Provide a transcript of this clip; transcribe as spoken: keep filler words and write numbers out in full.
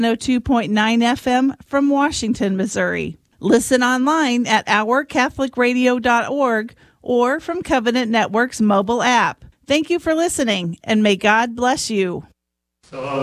oh two point nine F M from Washington, Missouri. Listen online at our catholic radio dot org or from Covenant Network's mobile app. Thank you for listening, and may God bless you.